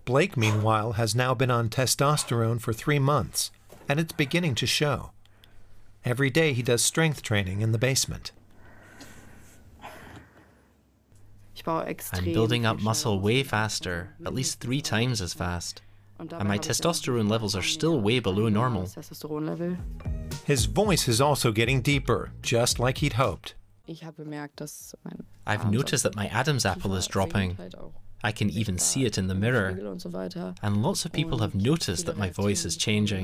Blake, meanwhile, has now been on testosterone for 3 months, and it's beginning to show. Every day he does strength training in the basement. I'm building up muscle way faster, at least 3 times as fast. And my testosterone levels are still way below normal. His voice is also getting deeper, just like he'd hoped. I've noticed that my Adam's apple is dropping. I can even see it in the mirror. And lots of people have noticed that my voice is changing.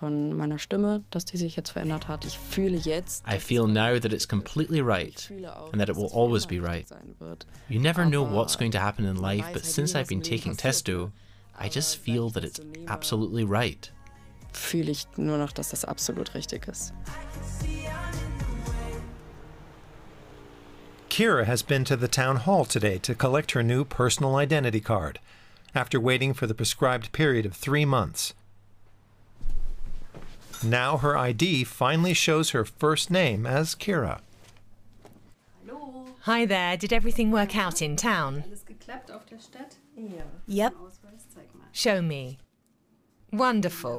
I feel now that it's completely right, and that it will always be right. You never know what's going to happen in life, but since I've been taking testo, I just feel that it's absolutely right. Kira has been to the town hall today to collect her new personal identity card, after waiting for the prescribed period of 3 months. Now her ID finally shows her first name as Kira. Hi there, did everything work out in town? Yep. Show me. Wonderful.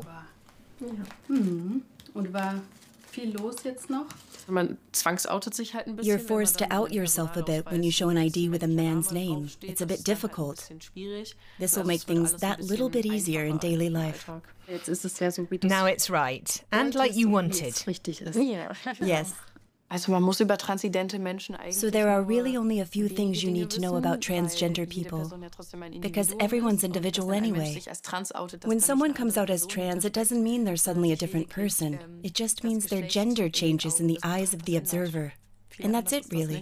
You're forced to out yourself a bit when you show an ID with a man's name. It's a bit difficult. This will make things that little bit easier in daily life. Now it's right, and like you wanted. Yes. So there are really only a few things you need to know about transgender people, because everyone's individual anyway. When someone comes out as trans, it doesn't mean they're suddenly a different person. It just means their gender changes in the eyes of the observer. And that's it, really.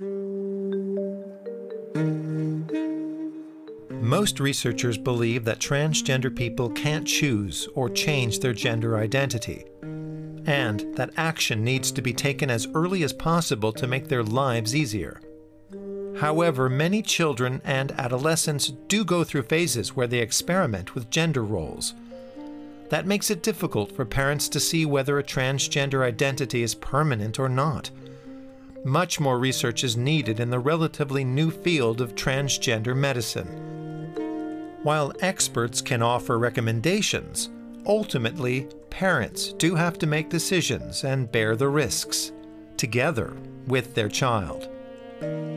Most researchers believe that transgender people can't choose or change their gender identity, and that action needs to be taken as early as possible to make their lives easier. However, many children and adolescents do go through phases where they experiment with gender roles. That makes it difficult for parents to see whether a transgender identity is permanent or not. Much more research is needed in the relatively new field of transgender medicine. While experts can offer recommendations, ultimately, parents do have to make decisions and bear the risks, together with their child.